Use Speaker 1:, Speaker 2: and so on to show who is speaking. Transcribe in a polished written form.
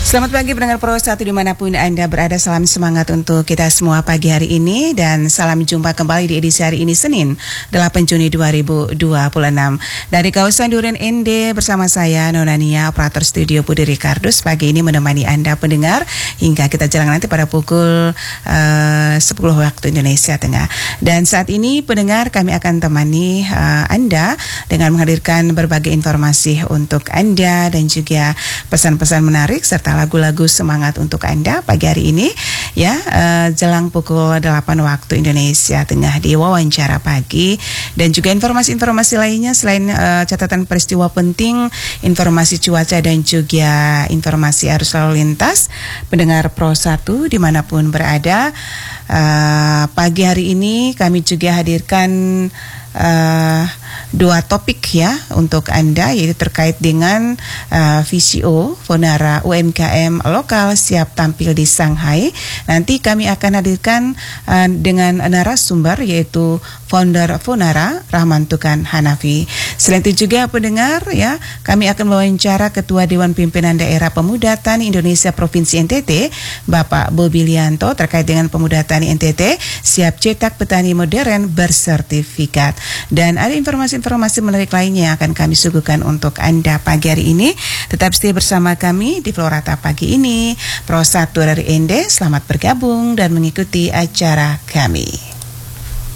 Speaker 1: Selamat pagi pendengar Pro 1 dimanapun Anda berada, salam semangat untuk kita semua pagi hari ini dan salam jumpa kembali di edisi hari ini Senin 8 Juni 2026 dari kawasan Duren ND bersama saya Nona Nia, operator studio Budi Ricardus pagi ini menemani Anda pendengar hingga kita jalan nanti pada pukul 10 waktu Indonesia Tengah. Dan saat ini pendengar kami akan temani Anda dengan menghadirkan berbagai informasi untuk Anda dan juga pesan-pesan menarik serta lagu-lagu semangat untuk Anda pagi hari ini ya, jelang pukul 8 waktu Indonesia Tengah di wawancara pagi dan juga informasi-informasi lainnya selain catatan peristiwa penting, informasi cuaca dan juga informasi arus lalu lintas. Pendengar Pro 1 dimanapun berada, pagi hari ini kami juga hadirkan dua topik ya untuk Anda, yaitu terkait dengan VCO Fonara UMKM lokal siap tampil di Shanghai. Nanti kami akan hadirkan dengan narasumber yaitu founder Fonara Rahman Tukan Hanafi. Selain itu juga pendengar ya, kami akan mewawancara Ketua Dewan Pimpinan Daerah Pemuda Tani Indonesia Provinsi NTT Bapak Bobi Lianto terkait dengan pemuda tani NTT siap cetak petani modern bersertifikat. Dan ada informasi-informasi menarik lainnya yang akan kami suguhkan untuk Anda pagi hari ini. Tetap stay bersama kami di Florata pagi ini. Pro 1 dari ND, selamat bergabung dan mengikuti acara kami.